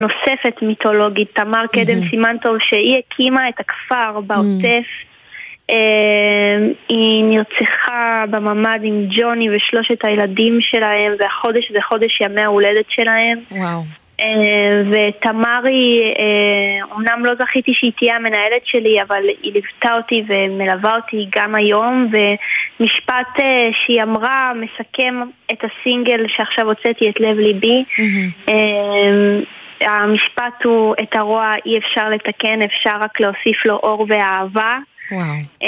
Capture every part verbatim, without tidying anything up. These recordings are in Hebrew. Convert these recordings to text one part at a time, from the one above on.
נוספת מיתולוגית, תמר קדם סימנטוב, שהיא הקימה את הכפר בעוטף. היא נרצחה בממד עם ג'וני ושלושת הילדים שלהם, והחודש זה חודש ימי ההולדת שלהם. וואו. ותמרי, אמנם לא זכיתי שהיא תהיה המנהלת שלי, אבל היא ליוותה אותי ומלווה אותי גם היום, ומשפט שהיא אמרה מסכם את הסינגל שעכשיו הוצאתי, את לב ליבי. המשפט הוא, את הרוע אי אפשר לתקן, אפשר רק להוסיף לו אור ואהבה. וואו.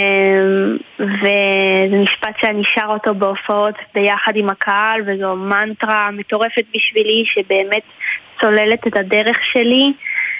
וזה משפט שאני שר אותו בהופעות ביחד עם הקהל, וזו מנטרה מטורפת בשבילי שבאמת צוללת את הדרך שלי.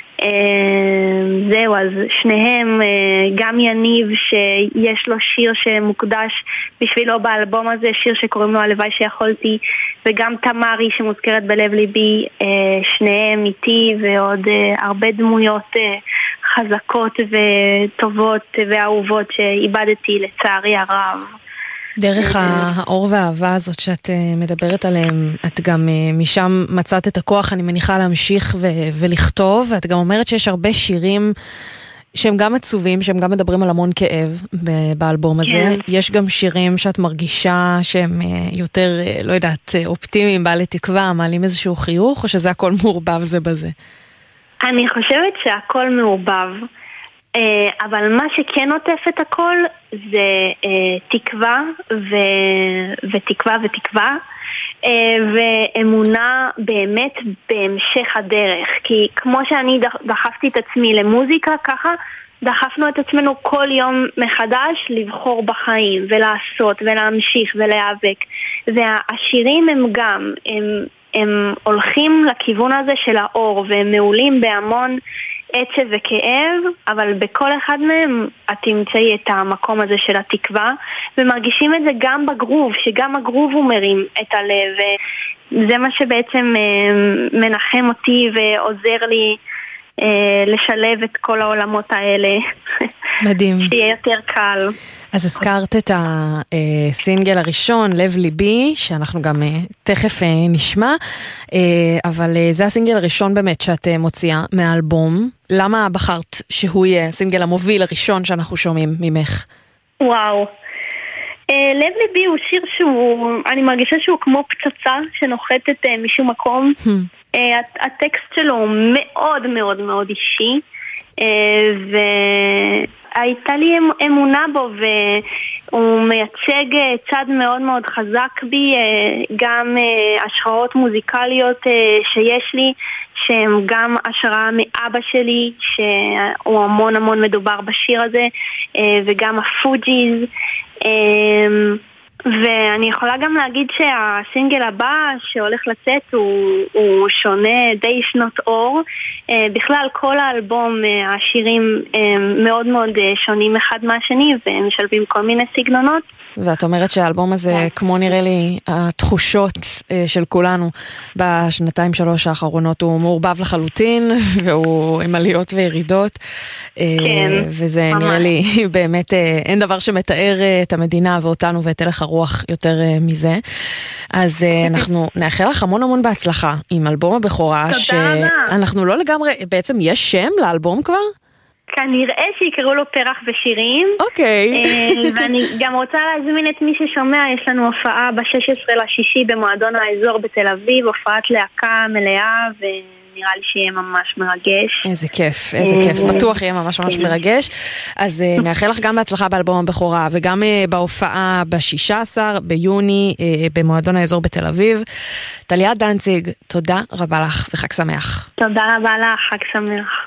זהו, אז שניהם, גם יניב שיש לו שיר שמוקדש בשבילו באלבום הזה, שיר שקוראים לו הלוואי שיכולתי, וגם תמרי שמוזכרת בלב ליבי, שניהם איתי, ועוד הרבה דמויות חזקות וטובות ואהובות שאיבדתי לצערי הרב. דרך האור והאהבה הזאת שאת מדברת עליהם, את גם משם מצאת את הכוח, אני מניחה, להמשיך ו- ולכתוב, ואת גם אומרת שיש הרבה שירים שהם גם עצובים, שהם גם מדברים על המון כאב באלבום הזה. כן. יש גם שירים שאת מרגישה שהם יותר, לא יודעת, אופטימיים, בעלי תקווה, מעלים איזשהו חיוך, או שזה הכל מעורבב זה בזה? אני חושבת שהכל מעורבב. אבל מה שכן עוטף את הכל זה תקווה ו... ותקווה ותקווה ואמונה באמת בהמשך הדרך, כי כמו שאני דחפתי את עצמי למוזיקה, ככה דחפנו את עצמנו כל יום מחדש לבחור בחיים ולעשות ולהמשיך ולהיאבק, והשירים הם גם הם, הם הולכים לכיוון הזה של האור, והם מעולים בהמון עצב וכאב, אבל בכל אחד מהם את תמצאי את המקום הזה של התקווה, ומרגישים את זה גם בגרוב, שגם הגרוב הוא מרים את הלב, וזה מה שבעצם מנחם אותי ועוזר לי לשלב את כל העולמות האלה. מדהים. שיהיה יותר קל. אז הזכרת את הסינגל הראשון, לב ליבי, שאנחנו גם תכף נשמע, אבל זה הסינגל הראשון באמת שאת מוציאה מהאלבום. למה בחרת שהוא יהיה הסינגל המוביל הראשון שאנחנו שומעים ממך? וואו. לב ליבי הוא שיר שהוא, אני מרגישה שהוא כמו פצצה שנוחתת משום מקום. הטקסט שלו הוא מאוד מאוד מאוד אישי, ו... הייתה לי אמונה בו, והוא מייצג צד מאוד מאוד חזק בי, גם השראות מוזיקליות שיש לי, שהם גם השראה מאבא שלי, שהוא המון המון מדובר בשיר הזה, וגם הפוג'יז. ואני יכולה גם להגיד שהסינגל הבא שהולך לצאת הוא, הוא שונה, די שנות אור. בכלל כל האלבום, השירים מאוד מאוד שונים אחד מהשני, והם משלבים כל מיני סגנונות. ואת אומרת שהאלבום הזה, כמו נראה לי, התחושות של כולנו בשנתיים שלוש האחרונות, הוא מעורבב לחלוטין, והוא עם עליות וירידות. כן, וזה ממש. נראה לי באמת, אין דבר שמתאר את המדינה ואותנו ואת הלך הרוח יותר מזה. אז אנחנו נאחל לך המון המון בהצלחה עם אלבום הבכורה. תודה רבה. שאנחנו לא לגמרי, בעצם יש שם לאלבום כבר? כנראה שיקראו לו פרח ושירים. אוקיי. ואני גם רוצה להזמין את מי ששומע, יש לנו הופעה ב-שש עשרה לשישי במועדון האזור בתל אביב, הופעת להקה מלאה, ונראה לי שיהיה ממש מרגש. איזה כיף, איזה כיף. בטוח יהיה ממש ממש מרגש. אז נאחל לך גם בהצלחה באלבום הבכורה, וגם בהופעה ב-שישה עשר ביוני במועדון האזור בתל אביב. טליה דנציג, תודה רבה לך וחג שמח. תודה רבה לך, חג שמח.